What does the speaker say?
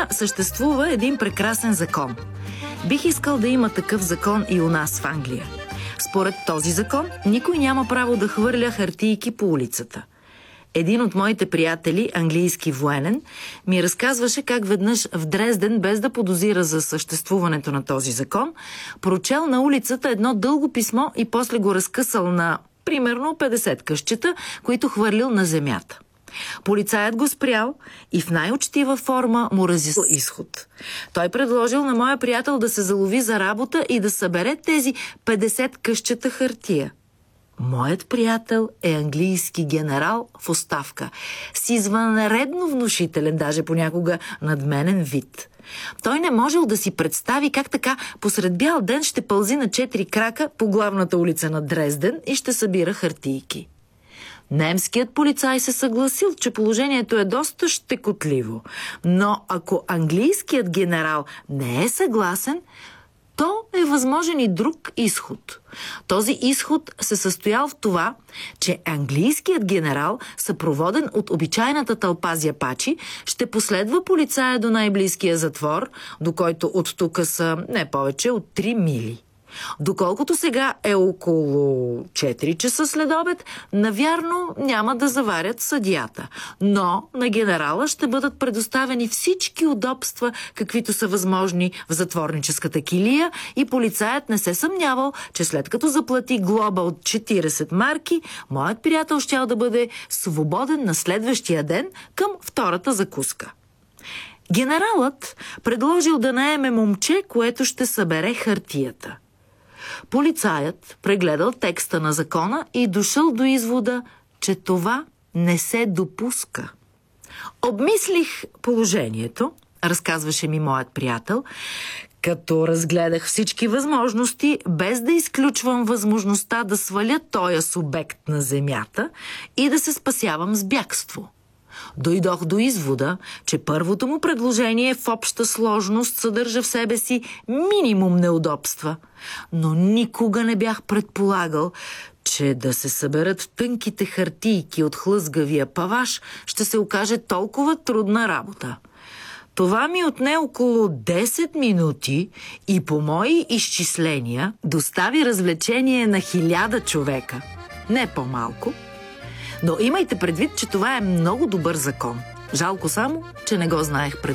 Англия съществува един прекрасен закон. Бих искал да има такъв закон и у нас в Англия. Според този закон, никой няма право да хвърля хартийки по улицата. Един от моите приятели, английски военен, ми разказваше как веднъж в Дрезден, без да подозира за съществуването на този закон, прочел на улицата едно дълго писмо и после го разкъсал на примерно 50 късчета, които хвърлил на земята. Полицаят го спрял и в най-учтива форма му разяснил изход. Той предложил на моя приятел да се залови за работа и да събере тези 50 късчета хартия. Моят приятел е английски генерал в оставка, с извънредно внушителен, даже понякога надменен вид. Той не можел да си представи как така посред бял ден ще пълзи на 4 крака по главната улица на Дрезден и ще събира хартийки. Немският полицай се съгласил, че положението е доста щекотливо, но ако английският генерал не е съгласен, то е възможен и друг изход. Този изход се състоял в това, че английският генерал, съпроводен от обичайната тълпа зяпачи, ще последва полицая до най-близкия затвор, до който от тук са не повече от 3 мили. Доколкото сега е около 4 часа след обед, навярно няма да заварят съдията, но на генерала ще бъдат предоставени всички удобства, каквито са възможни в затворническата килия, и полицаят не се съмнявал, че след като заплати глоба от 40 марки, моят приятел щял да бъде свободен на следващия ден към втората закуска. Генералът предложил да наеме момче, което ще събере хартията. Полицаят прегледал текста на закона и дошъл до извода, че това не се допуска. Обмислих положението, разказваше ми моят приятел, като разгледах всички възможности, без да изключвам възможността да сваля тоя субект на земята и да се спасявам с бягство. Дойдох до извода, че първото му предложение в обща сложност съдържа в себе си минимум неудобства, но никога не бях предполагал, че да се съберат тънките хартийки от хлъзгавия паваш ще се окаже толкова трудна работа. Това ми отне около 10 минути и по мои изчисления достави развлечение на 1000 човека. Не по-малко. Но имайте предвид, че това е много добър закон. Жалко само, че не го знаех преди.